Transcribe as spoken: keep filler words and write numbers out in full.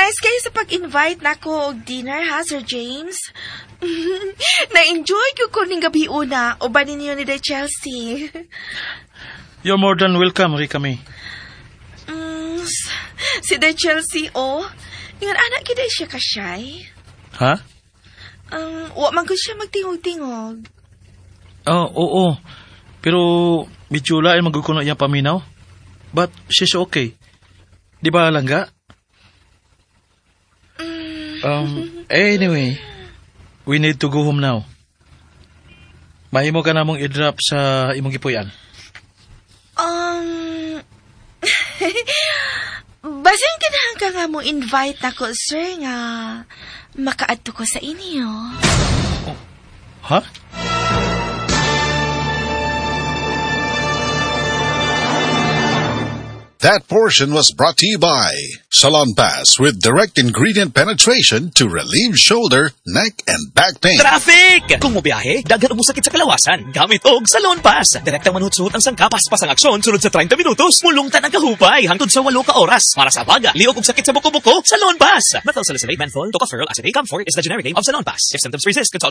Nice kayo sa pag-invite nako og dinner ha, Sir James. Na-enjoy ko ko ning gabi una, uban ninyo ni Day Chelsea. You're more than welcome, Rika May. Mm, si Day Chelsea, oh. Ingan anak kita siya ka-shy. Ha? Um, wa man ko siya magtingog-tingog. Oh, oo. Pero medyo lain magkukuno iyang paminaw. But she's okay. Di ba, Langga? Mm. Um, anyway, we need to go home now. Mahimo ka namong i-drop sa imong gipuy-an. Um, basin kinahan ka nga mo invite ako, sir, nga makaadto ko sa inyo. Oh. Ha? That portion was brought to you by Salon Pass with direct ingredient penetration to relieve shoulder, neck, and back pain. Traffic! Kung mobiyahe, daghan mo sakit sa kalawasan, gamit og Salon Pass. Direktang manhutsuhot ang sangkapas pasang aksyon sunod sa thirty minutos. Mulungtan ang kahupay hangtod sa walo ka oras. Para sa baga, liog og sakit sa buko-buko, Salon Pass. Methyl salicylate menthol, tocopherol acetate, Camphor is the generic name of Salon Pass. If symptoms persist, consult